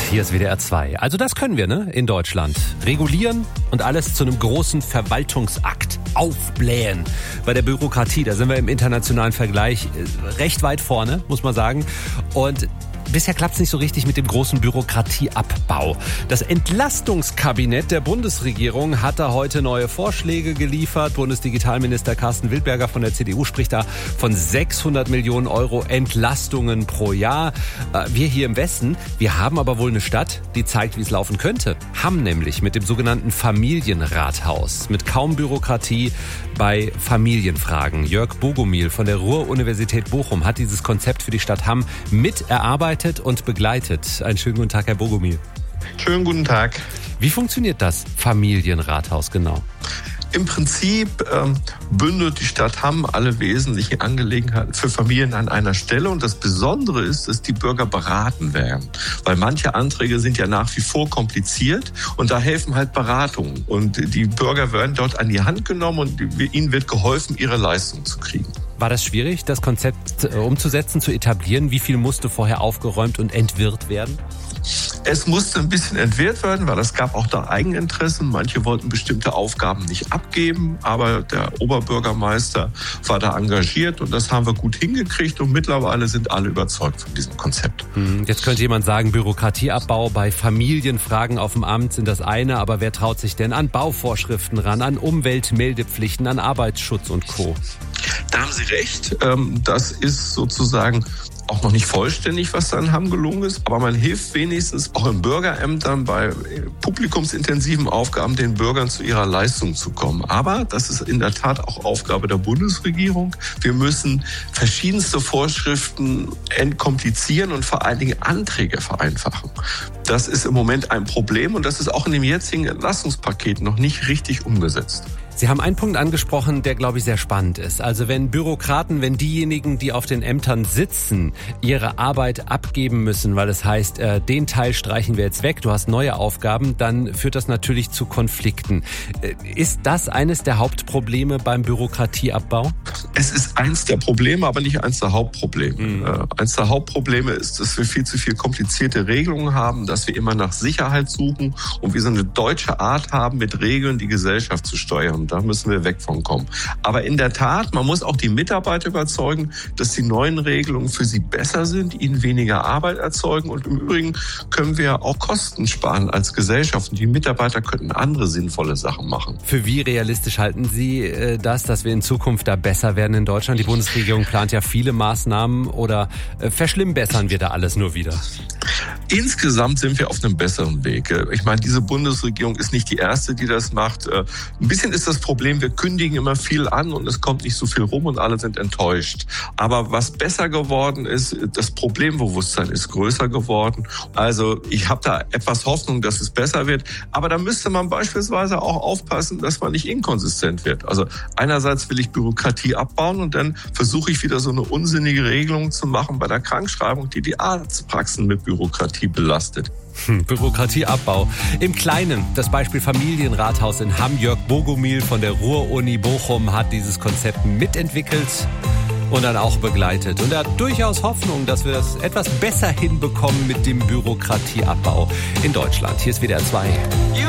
hier ist WDR 2. Also das können wir, ne, in Deutschland. Regulieren und alles zu einem großen Verwaltungsakt aufblähen. Bei der Bürokratie, da sind wir im internationalen Vergleich recht weit vorne, muss man sagen. Und bisher klappt es nicht so richtig mit dem großen Bürokratieabbau. Das Entlastungskabinett der Bundesregierung hat da heute neue Vorschläge geliefert. Bundesdigitalminister Carsten Wildberger von der CDU spricht da von 600 Millionen Euro Entlastungen pro Jahr. Wir hier im Westen, wir haben aber wohl eine Stadt, die zeigt, wie es laufen könnte. Hamm nämlich mit dem sogenannten Familienrathaus. Mit kaum Bürokratie bei Familienfragen. Jörg Bogomil von der Ruhr-Universität Bochum hat dieses Konzept für die Stadt Hamm mit erarbeitet und begleitet. Einen schönen guten Tag, Herr Bogomil. Schönen guten Tag. Wie funktioniert das Familienrathaus genau? Im Prinzip bündelt die Stadt Hamm alle wesentlichen Angelegenheiten für Familien an einer Stelle. Und das Besondere ist, dass die Bürger beraten werden. Weil manche Anträge sind ja nach wie vor kompliziert und da helfen halt Beratungen. Und die Bürger werden dort an die Hand genommen und ihnen wird geholfen, ihre Leistung zu kriegen. War das schwierig, das Konzept umzusetzen, zu etablieren? Wie viel musste vorher aufgeräumt und entwirrt werden? Es musste ein bisschen entwirrt werden, weil es gab auch da Eigeninteressen. Manche wollten bestimmte Aufgaben nicht abgeben, aber der Oberbürgermeister war da engagiert und das haben wir gut hingekriegt und mittlerweile sind alle überzeugt von diesem Konzept. Jetzt könnte jemand sagen, Bürokratieabbau bei Familienfragen auf dem Amt sind das eine, aber wer traut sich denn an Bauvorschriften ran, an Umweltmeldepflichten, an Arbeitsschutz und Co.? Da haben Sie recht. Das ist sozusagen auch noch nicht vollständig, was dann Hamm gelungen ist, aber man hilft wenigstens auch in Bürgerämtern bei publikumsintensiven Aufgaben den Bürgern zu ihrer Leistung zu kommen. Aber das ist in der Tat auch Aufgabe der Bundesregierung. Wir müssen verschiedenste Vorschriften entkomplizieren und vor allen Dingen Anträge vereinfachen. Das ist im Moment ein Problem und das ist auch in dem jetzigen Entlastungspaket noch nicht richtig umgesetzt. Sie haben einen Punkt angesprochen, der, glaube ich, sehr spannend ist. Also wenn Bürokraten, wenn diejenigen, die auf den Ämtern sitzen, ihre Arbeit abgeben müssen, weil es heißt, den Teil streichen wir jetzt weg, du hast neue Aufgaben, dann führt das natürlich zu Konflikten. Ist das eines der Hauptprobleme beim Bürokratieabbau? Es ist eins der Probleme, aber nicht eins der Hauptprobleme. Eins der Hauptprobleme ist, dass wir viel zu viel komplizierte Regelungen haben, dass wir immer nach Sicherheit suchen und wir so eine deutsche Art haben, mit Regeln die Gesellschaft zu steuern. Da müssen wir weg von kommen. Aber in der Tat, man muss auch die Mitarbeiter überzeugen, dass die neuen Regelungen für sie besser sind, ihnen weniger Arbeit erzeugen. Und im Übrigen können wir auch Kosten sparen als Gesellschaft. Und die Mitarbeiter könnten andere sinnvolle Sachen machen. Für wie realistisch halten Sie das, dass wir in Zukunft da besser werden in Deutschland? Die Bundesregierung plant ja viele Maßnahmen oder verschlimmbessern wir da alles nur wieder? Insgesamt sind wir auf einem besseren Weg. Ich meine, diese Bundesregierung ist nicht die erste, die das macht. Ein bisschen ist das Problem, wir kündigen immer viel an und es kommt nicht so viel rum und alle sind enttäuscht. Aber was besser geworden ist, das Problembewusstsein ist größer geworden. Also ich habe da etwas Hoffnung, dass es besser wird. Aber da müsste man beispielsweise auch aufpassen, dass man nicht inkonsistent wird. Also einerseits will ich Bürokratie abbauen und dann versuche ich wieder so eine unsinnige Regelung zu machen bei der Krankschreibung, die Arztpraxen mit Bürokratie belastet. Bürokratieabbau. Im Kleinen, das Beispiel Familienrathaus in Hamm. Jörg Bogomil von der Ruhr-Uni Bochum hat dieses Konzept mitentwickelt und dann auch begleitet. Und er hat durchaus Hoffnung, dass wir das etwas besser hinbekommen mit dem Bürokratieabbau in Deutschland. Hier ist WDR 2.